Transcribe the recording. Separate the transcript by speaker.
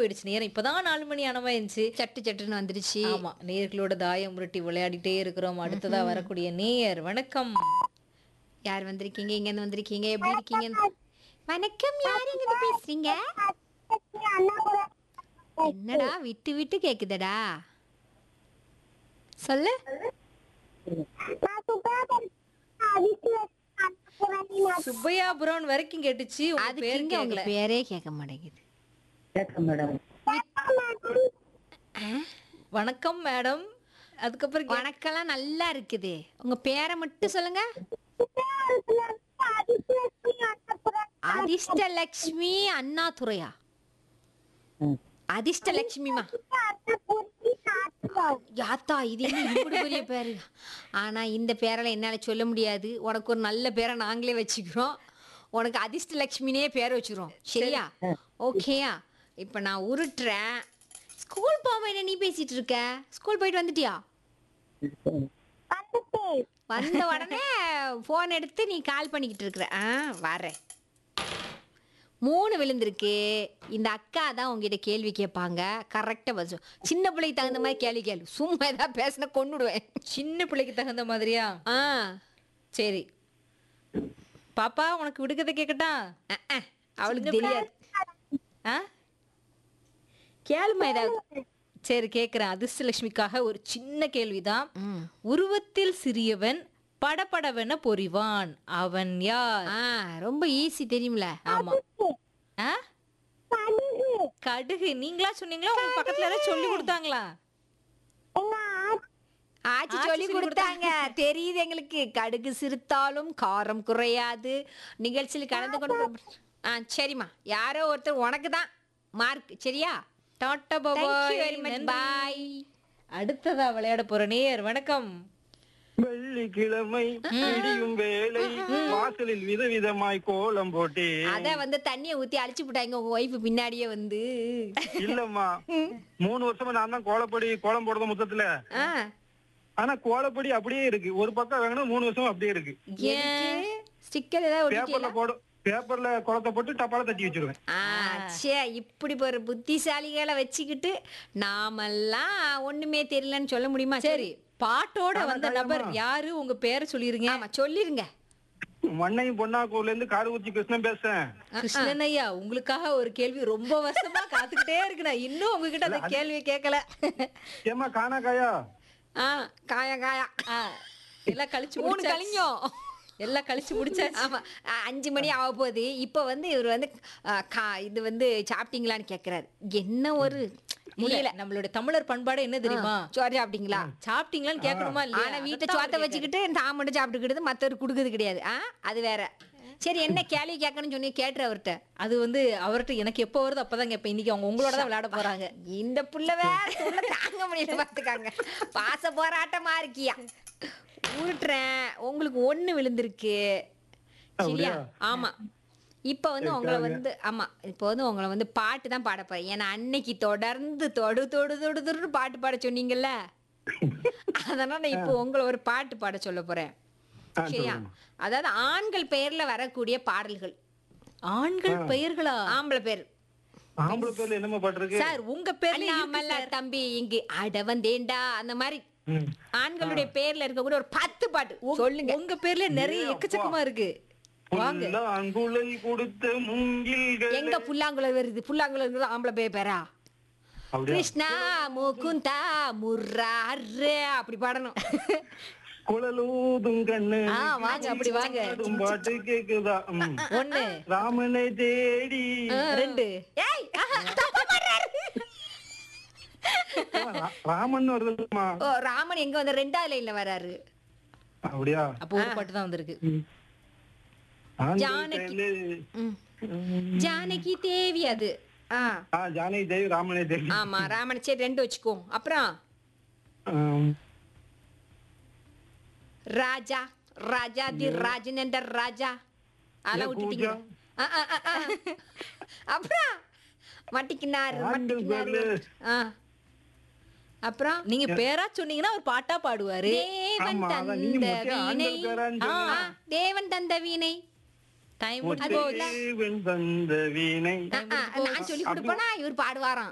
Speaker 1: போயிடுச்சு நேரம். இப்பதான் 4 மணி ஆனமாயிருச்சு.
Speaker 2: சட்டு சட்டுன்னு வந்துருச்சு.
Speaker 1: ஆமா. நேயர்களோட தாயம் உருட்டி விளையாடிட்டே இருக்கிறோம். அடுத்ததா வரக்கூடிய நேயர் வணக்கம்.
Speaker 2: யார் வந்திருக்கீங்க? எங்கேருந்து வந்திருக்கீங்க? எப்படி இருக்கீங்க? வணக்கம். யார் இங்கிருந்து பேசுறீங்க? என்னடா விட்டு விட்டு கேக்குதடா? சொல்லு.
Speaker 1: சுப்பையாபுரம் வரைக்கும் கேட்டுச்சு. உங்க
Speaker 2: அதுக்கு
Speaker 1: பேர்
Speaker 2: இங்க உங்க
Speaker 1: கேட்கல.
Speaker 2: பேரே கேட்க மாட்டேங்குது.
Speaker 1: வணக்கம் மேடம். அதுக்கப்புறம்
Speaker 2: வணக்கம்லாம் நல்லா இருக்குது. உங்க பேரை மட்டும் சொல்லுங்க. அதிர்ஷ்டலட்சுமி அண்ணாதுரையா? அதிர்ஷ்டலட்சுமிமா? யாத்தா இது என்ன இப்படி பெரிய பேரு? ஆனா இந்த பேரெல்லாம் என்னால சொல்ல முடியாது. உனக்கு ஒரு நல்ல பேரை நாங்களே வச்சுக்கிறோம். உனக்கு அதிர்ஷ்டலட்சுமினே பேரை வச்சுக்கிறோம். சரியா? ஓகேயா? இப்ப நான் உருட்டுறேன். ஸ்கூல் போகாம என்ன நீ பேசிட்டு இருக்க? ஸ்கூல் போயிட்டு வந்துட்டியா? வந்த உடனே போன் எடுத்து நீ கால் பண்ணிக்கிட்டு இருக்கிற. வரேன். 3 விழுந்திருக்கு. இந்த அக்கா தான் உங்ககிட்ட கேள்வி கேட்பாங்க. கரெக்டா பதில் சின்ன பிள்ளைக்கு தகுந்த மாதிரி கேள்வி கேள்வி. சும்மா ஏதாவது பேசினா கொன்னுடுவேன்.
Speaker 1: சின்ன பிள்ளைக்கு தகுந்த மாதிரியா?
Speaker 2: ஆ
Speaker 1: சரி. பாப்பா உனக்கு விடுகதை கேட்கட்டா?
Speaker 2: அவளுக்கு தெரியாது.
Speaker 1: ஆ
Speaker 2: கேளுமா ஏதாவது.
Speaker 1: சரி கேக்குறேன். அதிர்ஷ்டலட்சுமிக்காக ஒரு சின்ன கேள்விதான்.
Speaker 2: ம்.
Speaker 1: உருவத்தில் சிறியவன் படபடவென பொறிவான். அவன் யார்?
Speaker 2: ரொம்ப ஈஸி தெரியும்ல.
Speaker 1: ஆமா. ஆ? கடுகு. நீங்களா சொன்னீங்களா? உங்க பக்கத்துல யாராவது சொல்லி கொடுத்தாங்களா?
Speaker 2: ஆச்சி சொல்லி கொடுத்தாங்க. தெரியுது எங்களுக்கு. கடுகு சிறுத்தாலும் காரம் குறையாது. நிகழ்ச்சியில் கலந்து கொண்டு சரிம்மா. யாரோ ஒருத்தர் உனக்கு தான் மார்க். சரியா?
Speaker 1: டாட்டா பாபாய்.
Speaker 2: பாய்.
Speaker 1: அடுத்ததா விளையாட போற நேயர் வணக்கம்.
Speaker 3: வெள்ளிக்கிழமை விடியும் வேளை வாசலில் விதவிதமாய் கோலம் போட்டே.
Speaker 2: அத வந்து தண்ணிய ஊத்தி அழிச்சு விட்டாங்க உங்க ஒய்ஃப் பின்னாடியே வந்து.
Speaker 3: இல்லம்மா 3 வருஷமா நான் தான் கோலம் போடுறது மொத்தத்துல. ஆனா கோலப்பொடி அப்படியே இருக்கு. ஒரு பக்கம் வாங்கினா 3 வருஷமா அப்படியே இருக்கு.
Speaker 2: ஏன் ஸ்டிக்கர் ஏதாவது
Speaker 3: பேப்பர்ல கோலத்தை போட்டு டப்பால தட்டி வச்சிருவேன்.
Speaker 2: இப்படி ஒரு புத்திசாலிகளை வச்சுக்கிட்டு நாமெல்லாம் ஒண்ணுமே தெரியலன்னு சொல்ல முடியுமா?
Speaker 1: சரி, பாட்டோட வந்த நபர் யாரு? உங்க பேரை சொல்லிருங்க.
Speaker 2: ஆமா சொல்லிருங்க.
Speaker 3: மண்ணையும் பொன்னாக்கூர்ல இருந்து காரக்குறிச்சி கிருஷ்ணன் பேசுறேன்.
Speaker 1: கிருஷ்ணன் ஐயா, உங்களுக்காக ஒரு கேள்வி ரொம்ப வருஷமா காத்துக்கிட்டே இருக்கு. நான் இன்னும் உங்ககிட்ட அந்த கேள்வியை கேட்கல.
Speaker 3: ஏமா காணா காயா?
Speaker 2: காயா காயா
Speaker 1: எல்லாம் கழிச்சு
Speaker 2: 3 கழிஞ்சோம்.
Speaker 1: எல்லாம் கழிச்சு முடிச்சாச்சு.
Speaker 2: ஆமா 5 மணி ஆக போகுது. இப்ப வந்து இவர் வந்து இது வந்து சாப்பிட்டீங்களான்னு கேக்குறாரு. என்ன ஒரு
Speaker 1: நம்மளோட தமிழர் பண்பாடு என்ன தெரியுமா?
Speaker 2: சோறு சாப்பிட்டீங்களா
Speaker 1: சாப்பிட்டீங்களான்னு கேட்கணுமா இல்லையா?
Speaker 2: ஆனா வீட்டை சோத்த வச்சுக்கிட்டு தான் மட்டும் சாப்பிட்டுக்கிட்டு மத்தவர் குடுக்குறது கிடையாது. அது வேற. சரி, என்ன கேள்வி கேட்கணும்னு சொன்னி கேட்டுரு அவர்கிட்ட.
Speaker 1: அது வந்து அவர்கிட்ட எனக்கு எப்போ வருது அப்பதான் கேட்பேன். இன்னைக்கு அவங்க உங்களோட தான் விளையாட போறாங்க.
Speaker 2: இந்த புள்ள வேற தாங்க முடியல பாத்துக்காங்க. பாச போராட்டமா இருக்கியா? உருட்டுறேன். உங்களுக்கு 1 விழுந்திருக்கு. சரியா? ஆமா. இப்ப வந்து உங்களை வந்து இப்ப வந்து உங்களை வந்து பாட்டு தான் பாட போறேன். ஏன்னா அன்னைக்கு தொடர்ந்து தொடு பாட்டு பாட சொன்னீங்கல்ல. அதனால நான் இப்போ உங்களை ஒரு பாட்டு பாட சொல்ல போறேன். சரியா? அதாவது ஆண்கள் பெயர்ல வரக்கூடிய பாடல்கள்.
Speaker 1: ஆண்கள் பெயர்களா?
Speaker 2: ஆம்பளை பேர்.
Speaker 3: ஆம்பளை பேர்ல என்னமா பாட்டு இருக்கு?
Speaker 1: சார் உங்க பேர்ல
Speaker 2: அண்ணாமலை தம்பி இங்கு அட வந்தேண்டா அந்த மாதிரி ஆண்களுடைய பேர்ல இருக்கக்கூடிய ஒரு 10 பாட்டு சொல்லுங்க.
Speaker 1: உங்க பேர்ல நிறைய எக்கச்சக்கமா இருக்கு. வாங்க.
Speaker 3: புல்லாங்குழல் கொடுத்த மூங்கில்கள்.
Speaker 2: எங்க புல்லாங்குழல் வருது? புல்லாங்குழல் ஆம்பளை பேரா? கிருஷ்ணா முகுந்தா முர்ராரே அப்படி பாடணும்.
Speaker 3: குழலூதும் கண்ணு.
Speaker 1: வாங்க அப்படி வாங்க.
Speaker 3: பாட்டு கேக்குதா?
Speaker 1: 1
Speaker 3: ராமனை தேடி.
Speaker 1: 2
Speaker 2: ஏய் தப்பா பாடுறாரு.
Speaker 3: ராமன் வருதுமா?
Speaker 2: ராமன் எங்க வந்து 2வது லைன்ல வராரு.
Speaker 3: அப்படியா?
Speaker 1: அப்போ ஒரு பாட்டு தான் வந்திருக்கு.
Speaker 2: ஜானகி. ஜானகி தேவி அது.
Speaker 3: ஜானகி தேவி ராமனை தேவி.
Speaker 2: ஆமா ராமனை. சரி 2 வச்சுக்கோ. அப்புறம் ராஜா ராஜாதி ராஜனண்ட ராஜா அதெல்லாம் விட்டுட்டீங்க. அப்புறம் மட்டிக்கினாரு. அப்புறம்
Speaker 1: நீங்க பேரா சொன்னீங்கன்னா ஒரு பாட்டா பாடுவாரு.
Speaker 2: தேவன் தந்த வீணை. தேவன் தந்த வீணை.
Speaker 1: டைம்
Speaker 3: தேவன் தந்த வீணை.
Speaker 2: நான் சொல்லி கொடுப்பேனா இவர் பாடுவாராம்.